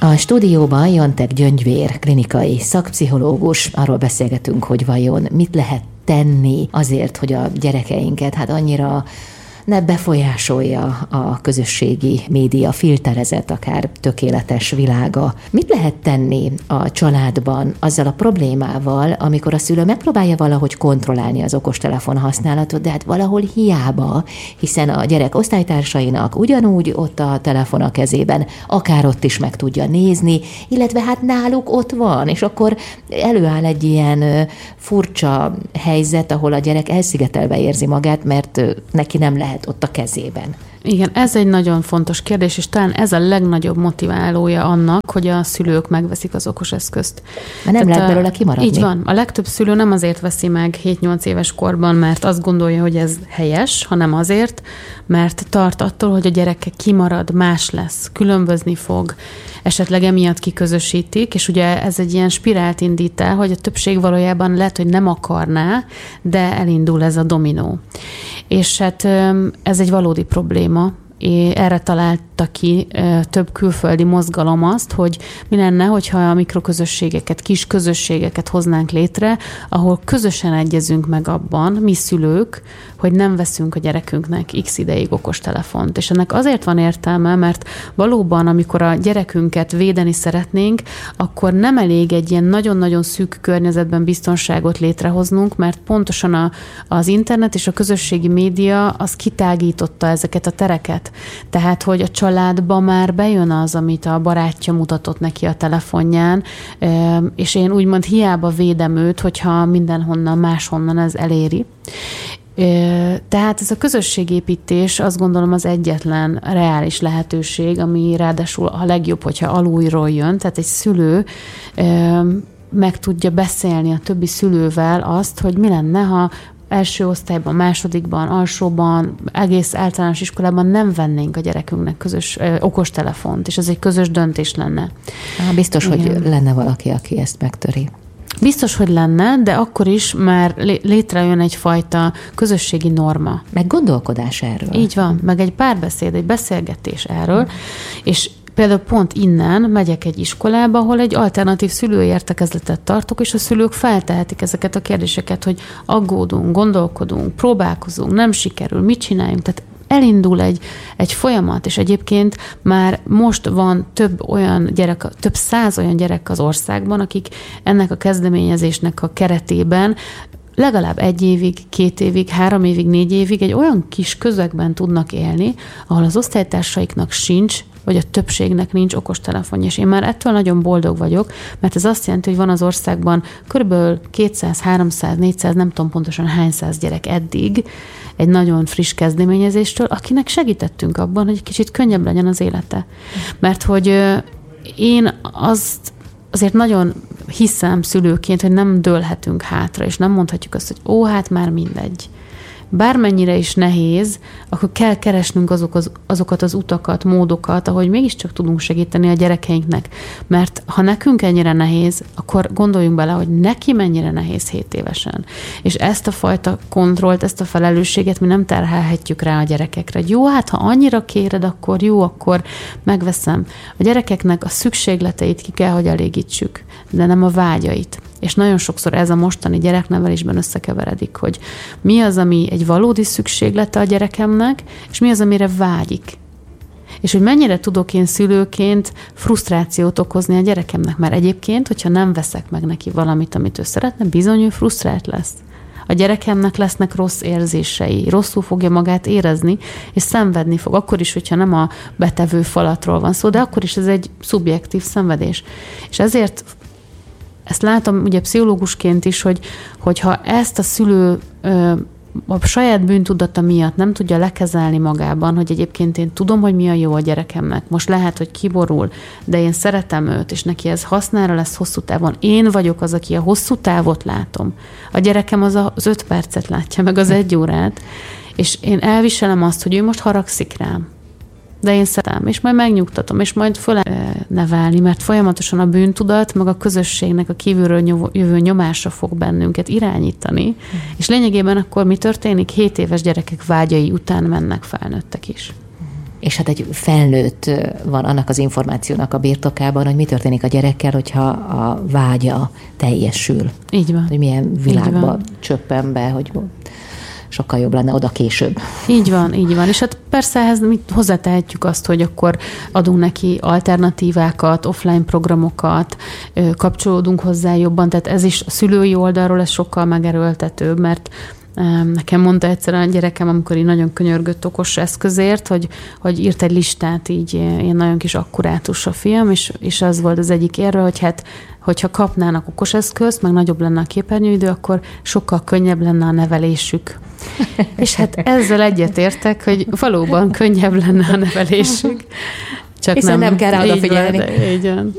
A stúdióban Jantek Gyöngyvér, klinikai szakpszichológus, arról beszélgetünk, hogy vajon mit lehet tenni azért, hogy a gyerekeinket annyira ne befolyásolja a közösségi média filterezett, akár tökéletes világa. Mit lehet tenni a családban azzal a problémával, amikor a szülő megpróbálja valahogy kontrollálni az okostelefon használatot, de valahol hiába, hiszen a gyerek osztálytársainak ugyanúgy ott a telefon a kezében, akár ott is meg tudja nézni, illetve náluk ott van, és akkor előáll egy ilyen furcsa helyzet, ahol a gyerek elszigetelve érzi magát, mert neki nem lehet ott a kezében. Igen, ez egy nagyon fontos kérdés, és talán ez a legnagyobb motiválója annak, hogy a szülők megveszik az okos eszközt. Mert nem lehet belőle kimaradni. Így van. A legtöbb szülő nem azért veszi meg 7-8 éves korban, mert azt gondolja, hogy ez helyes, hanem azért, mert tart attól, hogy a gyereke kimarad, más lesz, különbözni fog, esetleg emiatt kiközösítik, és ugye ez egy ilyen spirált indít el, hogy a többség valójában lehet, hogy nem akarná, de elindul ez a dominó. És ez egy valódi probléma. Erre találta ki több külföldi mozgalom azt, hogy mi lenne, hogyha a mikroközösségeket, kis közösségeket hoznánk létre, ahol közösen egyezünk meg abban, mi szülők, hogy nem veszünk a gyerekünknek x ideig okostelefont. És ennek azért van értelme, mert valóban, amikor a gyerekünket védeni szeretnénk, akkor nem elég egy ilyen nagyon-nagyon szűk környezetben biztonságot létrehoznunk, mert pontosan az internet és a közösségi média az kitágította ezeket a tereket. Tehát, hogy a családba már bejön az, amit a barátja mutatott neki a telefonján, és én úgymond hiába védem őt, hogyha mindenhonnan, máshonnan ez eléri. Tehát ez a közösségépítés azt gondolom az egyetlen reális lehetőség, ami ráadásul a legjobb, hogyha alulról jön, tehát egy szülő meg tudja beszélni a többi szülővel azt, hogy mi lenne, ha első osztályban, másodikban, alsóban, egész általános iskolában nem vennénk a gyerekünknek közös okostelefont, és ez egy közös döntés lenne. Biztos, hogy lenne valaki, aki ezt megtöri. Biztos, hogy lenne, de akkor is már létrejön egyfajta közösségi norma. Meg gondolkodás erről. Így van, meg egy párbeszéd, egy beszélgetés erről, és például pont innen megyek egy iskolába, ahol egy alternatív szülői értekezletet tartok, és a szülők feltehetik ezeket a kérdéseket, hogy aggódunk, gondolkodunk, próbálkozunk, nem sikerül, mit csináljunk. Tehát elindul egy folyamat, és egyébként már most van több száz olyan gyerek az országban, akik ennek a kezdeményezésnek a keretében legalább 1 évig, 2 évig, 3 évig, 4 évig egy olyan kis közegben tudnak élni, ahol az osztálytársaiknak sincs, vagy a többségnek nincs okostelefonja. És én már ettől nagyon boldog vagyok, mert ez azt jelenti, hogy van az országban körülbelül 200, 300, 400, nem tudom pontosan hány száz gyerek eddig, egy nagyon friss kezdeményezéstől, akinek segítettünk abban, hogy egy kicsit könnyebb legyen az élete. Mert hogy én azért nagyon hiszem szülőként, hogy nem dőlhetünk hátra, és nem mondhatjuk azt, hogy hát már mindegy. Bármennyire is nehéz, akkor kell keresnünk azokat az utakat, módokat, ahogy mégiscsak tudunk segíteni a gyerekeinknek. Mert ha nekünk ennyire nehéz, akkor gondoljunk bele, hogy neki mennyire nehéz 7 évesen. És ezt a fajta kontrollt, ezt a felelősséget mi nem terhelhetjük rá a gyerekekre. Jó, ha annyira kéred, akkor jó, akkor megveszem. A gyerekeknek a szükségleteit ki kell, hogy elégítsük, de nem a vágyait. És nagyon sokszor ez a mostani gyereknevelésben összekeveredik, hogy mi az, ami egy valódi szükséglete a gyerekemnek, és mi az, amire vágyik. És hogy mennyire tudok én szülőként frusztrációt okozni a gyerekemnek, mert egyébként, hogyha nem veszek meg neki valamit, amit ő szeretne, bizony ő frusztrált lesz. A gyerekemnek lesznek rossz érzései, rosszul fogja magát érezni, és szenvedni fog. Akkor is, hogyha nem a betevő falatról van szó, de akkor is ez egy szubjektív szenvedés. És ezért ezt látom ugye pszichológusként is, hogyha ezt a szülő a saját bűntudata miatt nem tudja lekezelni magában, hogy egyébként én tudom, hogy mi a jó a gyerekemnek. Most lehet, hogy kiborul, de én szeretem őt, és neki ez hasznára lesz hosszú távon. Én vagyok az, aki a hosszú távot látom. A gyerekem az 5 percet látja, meg az 1 órát, és én elviselem azt, hogy ő most haragszik rám. De én szeretem, és majd megnyugtatom, és majd nevelni, mert folyamatosan a bűntudat, meg a közösségnek a kívülről jövő nyomása fog bennünket irányítani, és lényegében akkor mi történik? 7 éves gyerekek vágyai után mennek felnőttek is. És hát egy felnőtt van annak az információnak a birtokában, hogy mi történik a gyerekkel, hogyha a vágya teljesül. Így van. Hogy milyen világba csöppen be, hogy sokkal jobb lenne oda később. Így van. És hát persze ehhez mi hozzátehetjük azt, hogy akkor adunk neki alternatívákat, offline programokat, kapcsolódunk hozzá jobban, tehát ez is a szülői oldalról ez sokkal megerőltetőbb, mert nekem mondta egyszerűen a gyerekem, amikor így nagyon könyörgött okos eszközért, hogy írt egy listát, így én nagyon kis akkurátus a fiam, és az volt az egyik érve, hogy hát, hogyha kapnának okos eszközt, meg nagyobb lenne a képernyőidő, akkor sokkal könnyebb lenne a nevelésük. És hát ezzel egyetértek, hogy valóban könnyebb lenne a nevelésük. Csak hiszen nem kell rá odafigyelni.